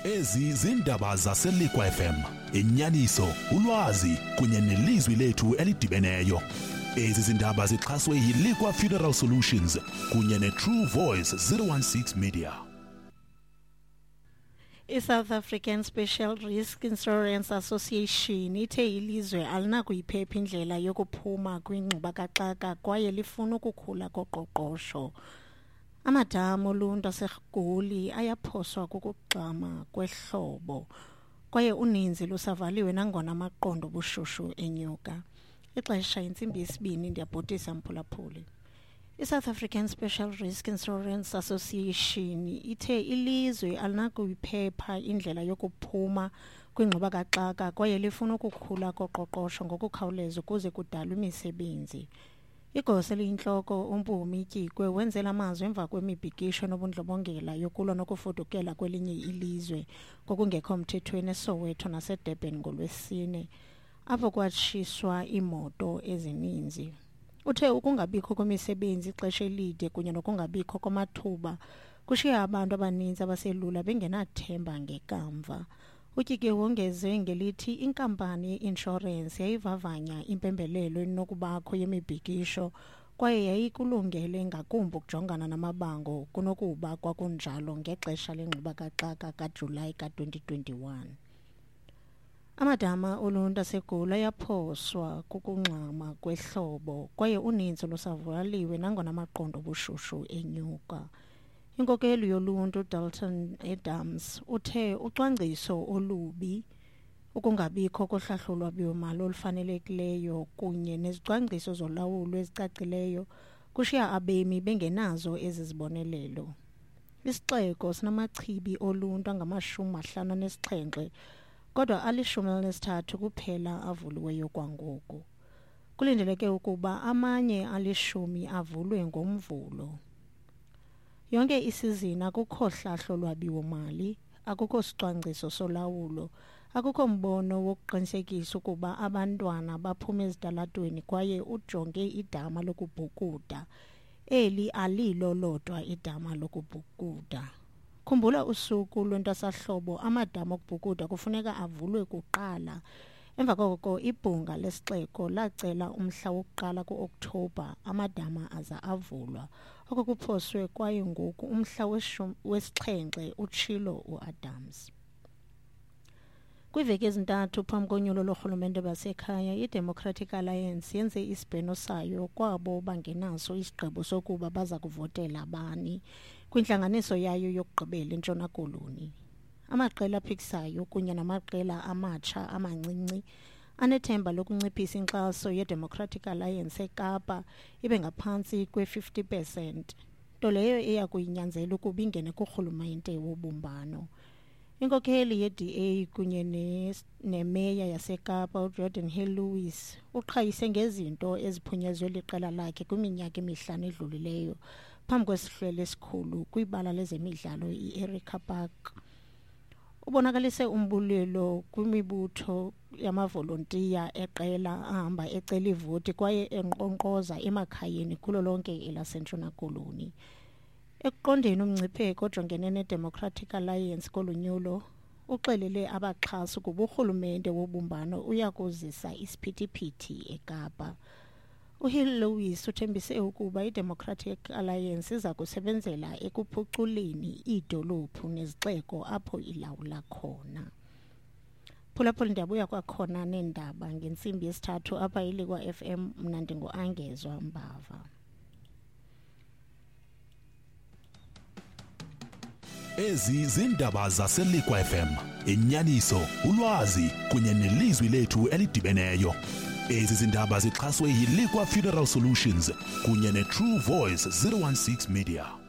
Ezi zindaba zaseLikwa FM, inyaniso, ulwazi kunye nelizwi lethu elidibeneyo. Ezi zindaba zixhaswe yiLikwa Funeral Solutions kunye neTrue Voice 016 Media. I-South African Special Risk Insurance Association ithe ilizwe alinakuyiphepha indlela yokuphuma kwingxubakaxaka kwaye lifuna ukukhula koqoqosho. Amadama oluntu aseGoli ayaphoswa kukugxama kwehlobo kwaye uninzi lusavaliwe nangona amaqondo obushushu enyuka. Ixesha intsimbi yesibini ndiyabhotisa mphulaphuli. I-South African Special Risk Insurance Association ithe ilizwe alinakuyiphepha indlela yokuphuma kwingxubakaxaka kwaye lifuna ukukhula koqoqosho ngokukhawuleza ukuze kudalwe imisebenzi. Igosa eliyintloko uMpumi Tyikwe wenzela amazwi emva kwemibhikisho nobundlobongela yokulwa nokufudukela kwelinye ilizwe ngokungekho mthethweni eSoweto naseDurban ngolwesine, apho kwatshiswa iimoto ezininzi. Uthe ukungabikho kwemisebenzi ixesha elide kunye nokungabikho kwamathuba kushiya abantu abaninzi abaselula bengenathemba ngekamva. Utyike wongeze ngelithi inkampani ye-inshorensi yayivavanya impembelelo enokubakho yemibhikisho kwaye yayikulungele ngakumbi ukujongana namabango kunokuba kwakunjalo ngexesha lengxubakaxaka kaJulayi ka-2021. Amadama oluntu aseGoli ayaphoswa kukungxama kwehlobo kwaye uninzi lusavaliwe nangona amaqondo obushushu enyuka. Inkokeli yoluntu Dalton Adams uthe ucwangciso olubi, ukungabikho kohlahlo lwabiwo-mali olufanelekileyo kunye nezicwangciso zolawulo ezicacileyo kushiya abemi bengenazo ezi zibonelelo. Isixeko sinamachibi oluntu angama-57 kodwa ali-13 kuphela avuliweyo kwangoku. Kulindeleke ukuba amanye ali-10 avulwe ngomvulo. Yonke isizini akukho hlahlo lwabiwo-mali, akukho sicwangciso solawulo, akukho mbono wokuqinisekisa ukuba abantwana baphuma ezitalatweni kwaye ujonge idama lokubhukuda. Eli alilo lodwa idama lokubhukuda. Khumbula usuku lwentwasahlobo amadama okubhukuda kufuneka avulwe kuqala. Emva koko ibhunga lesixeko lacela umhla wokuqala ku-Okthobha amadama aza avulwa. Oko kuphoswe kwaye ngoku umhla wesi-7 utshilo uAdams. Kwiiveki ezintathu phambi konyulo lorhulumente basekhaya, i-Democratic Alliance yenze isibheno sayo kwabo bangenaso isigqibo sokuba baza kuvotela bani kwintlanganiso yayo yokugqibela eNtshona Koloni. Amaqela aphikisayo kunye namaqela amatsha amancinci anethemba lokunciphisa inkxaso ye-Democratic Alliance eKapa ibe ngaphantsi kwe-50%, nto leyo eya kuyinyanzela ukuba ingene kurhulumente wobumbano. Inkokeli ye-DA kunye nemeya yaseKapa uJordan Hill-Lewis uqhayise ngezinto eziphunyezwe liqela lakhe kwiminyaka emihlanu edlulileyo phambi kwesihlwele esikhulu kwibala lezemidlalo i-Erica Park. Ubonakalise umbulelo kwimibutho yamavolontiya eqela ahamba ecela ivoti kwaye enkqonkqoza emakhayeni kulo lonke elaseNtshona Koloni. Ekuqondeni umngcipheko ojongene ne-Democratic Alliance kolunyulo, uxelele abaxhasi ukuba urhulumente wobumbano uya kuzisa isiphithiphithi eKapa. uHill-Lewis uthembise ukuba i-Democratic Alliance iza kusebenzela ekuphuculeni iidolophu nezixeko apho ilawula khona. Phulaphula ndiyabuya kwakhona neendaba ngentsimbi yesithathu apha iLikwa FM. Mna ndinguAngezwa Mbava. Ezi zindaba zaseLikwa FM, inyaniso, ulwazi kunye nelizwi lethu elidibeneyo. Ezi zindaba zixhaswe yiLikwa Funeral Solutions kunye neTrue Voice 016 Media.